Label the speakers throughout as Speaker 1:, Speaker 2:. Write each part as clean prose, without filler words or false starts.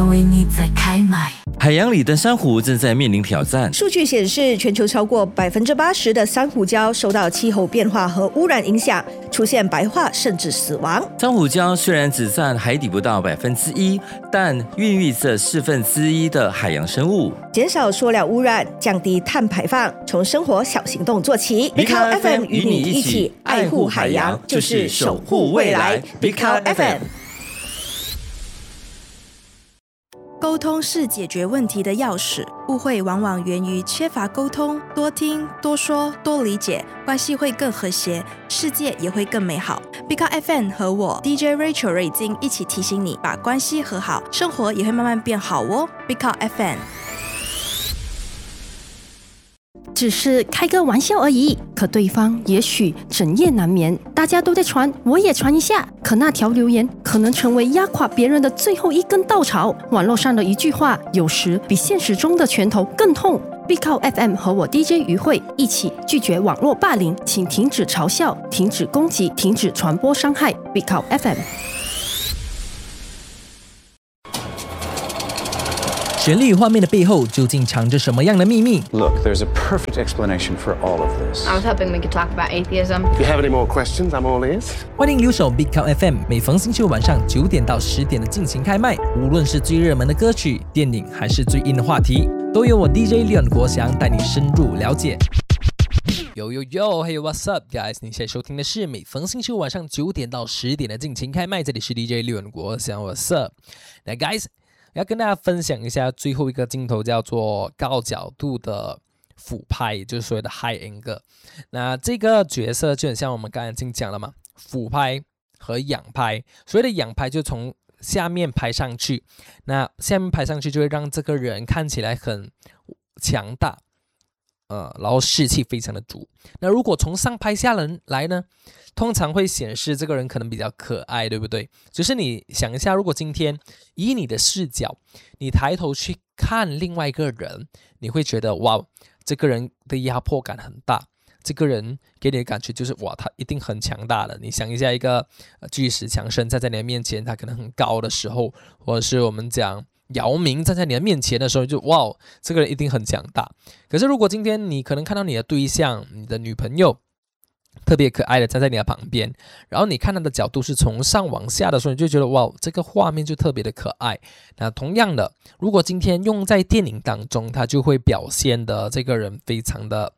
Speaker 1: 要为你再开麦。
Speaker 2: 海洋里的珊瑚正在面临挑战。
Speaker 3: 数据显示，全球超过80%的珊瑚礁受到气候变化和污染影响，出现白化甚至死亡。
Speaker 2: 珊瑚礁虽然只占海底不到1%，但孕育着1/4的海洋生物。
Speaker 3: 减少塑料污染，降低碳排放，从生活小行动做起。Big Cow FM 与你一起爱护海洋，就是守护未来。Big Cow FM。
Speaker 4: 沟通是解决问题的钥匙，误会往往源于缺乏沟通，多听、多说、多理解，关系会更和谐，世界也会更美好。Big Cow FM 和我 DJ Rachel 瑞金一起提醒你，把关系和好，生活也会慢慢变好哦。Big Cow FM。
Speaker 5: 只是开个玩笑而已，可对方也许整夜难眠。大家都在传，我也传一下。可那条留言可能成为压垮别人的最后一根稻草。网络上的一句话，有时比现实中的拳头更痛。Big Cow FM 和我 DJ 于慧一起拒绝网络霸凌，请停止嘲笑，停止攻击，停止传播伤害。Big Cow FM。
Speaker 6: 绚丽画面的背后究竟藏着什么样的秘密？
Speaker 7: Look, there's a perfect explanation for all of this.
Speaker 8: I was hoping we could talk about atheism.
Speaker 9: If you have any more questions, I'm all ears.
Speaker 6: 欢迎留守 Big Cow FM， 每逢星期五晚上9点到10点的尽情开麦。无论是最热门的歌曲、电影，还是最硬的话题，都由我 DJ Leon 国祥带你深入了解。Hey what's up guys？ 你现在收听的是每逢星期五晚上9点到10点的尽情开麦，这里是 DJ Leon 国祥 What's up？ 那 guys，要跟大家分享一下最后一个镜头，叫做高角度的俯拍，也就是所谓的 high angle。那这个角色就很像我们刚才已经讲了嘛，俯拍和仰拍。所谓的仰拍就从下面拍上去，那下面拍上去就会让这个人看起来很强大，然后士气非常的足。那如果从上拍下来呢，通常会显示这个人可能比较可爱，对不对？就是你想一下，如果今天以你的视角，你抬头去看另外一个人，你会觉得哇，这个人的压迫感很大，这个人给你的感觉就是哇，他一定很强大的。你想一下，一个巨石强森站在你的面前，他可能很高的时候，或者是我们讲姚明站在你的面前的时候，就哇，这个人一定很强大。可是如果今天你可能看到你的对象，你的女朋友特别可爱的站在你的旁边，然后你看他的角度是从上往下的时候，你就觉得哇，这个画面就特别的可爱。那同样的，如果今天用在电影当中，他就会表现的这个人非常的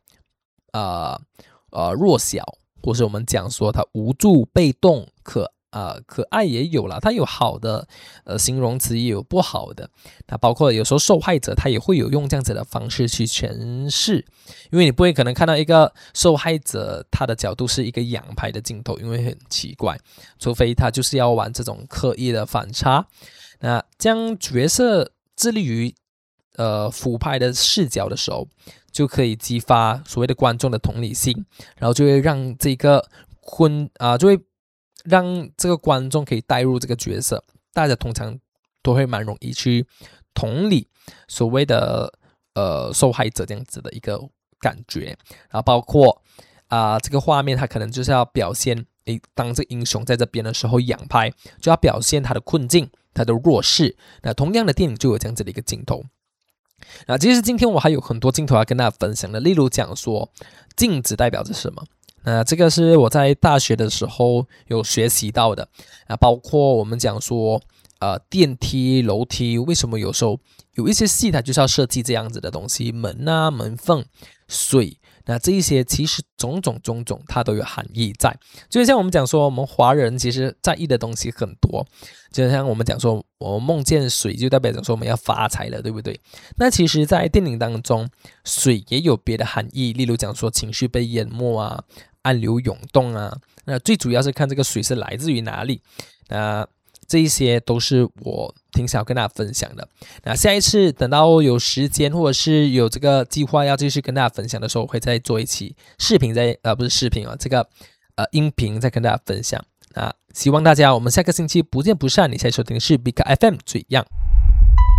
Speaker 6: 弱小，或是我们讲说他无助、被动、可爱也有啦，它有好的形容词，也有不好的。那包括有时候受害者他也会有用这样子的方式去诠释，因为你不会可能看到一个受害者他的角度是一个仰拍的镜头，因为很奇怪，除非他就是要玩这种刻意的反差。那将角色致力于俯拍的视角的时候，就可以激发所谓的观众的同理心，然后就会让这个就会让这个观众可以带入这个角色，大家通常都会蛮容易去同理所谓的受害者这样子的一个感觉。然后包括这个画面它可能就是要表现当这个英雄在这边的时候仰拍，就要表现他的困境、他的弱势。那同样的电影就有这样子的一个镜头。那其实今天我还有很多镜头要跟大家分享的，例如讲说镜子代表着什么。那这个是我在大学的时候有学习到的，包括我们讲说电梯、楼梯，为什么有时候有一些戏它就是要设计这样子的东西，门啊、门缝、水，那这一些其实种种它都有含义在。就像我们讲说，我们华人其实在意的东西很多，就像我们讲说，我们梦见水就代表着说我们要发财了，对不对？那其实在电影当中，水也有别的含义，例如讲说情绪被淹没啊，暗流涌动啊，那最主要是看这个水是来自于哪里。那这一些都是我挺想要跟大家分享的。那下一次等到有时间或者是有这个计划要继续跟大家分享的时候，我会再做一期视频，不是视频这个音频再跟大家分享。那希望大家我们下个星期不见不散。你现在收听的是 Big Cow FM 最样。